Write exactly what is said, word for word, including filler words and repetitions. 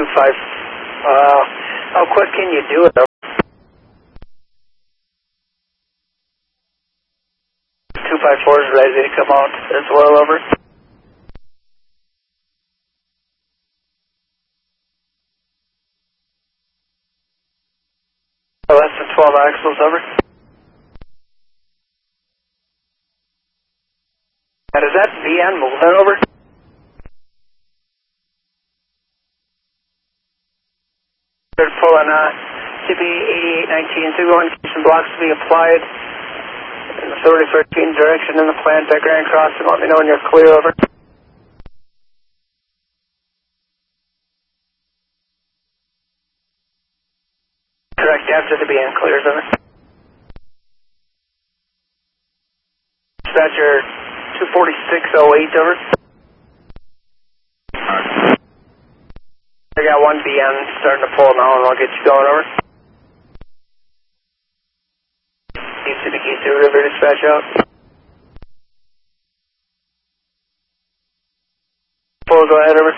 five. Uh, how quick can you do it? two five four is ready to come out as well, over. Less than twelve axles, over. And is that V N moving, over? They're pulling uh, C B eighty-eight nineteen, so we want some blocks to be applied in the thirty thirteen direction in the plant at Grand Crossing. Let me know when you're clear, over. Correct, after the B N clears, over. Dispatcher two forty-six oh eight, over. I got one B N starting to pull now, and I'll get you going, over. East to the Keystone River, dispatch out. Pull, go ahead, over.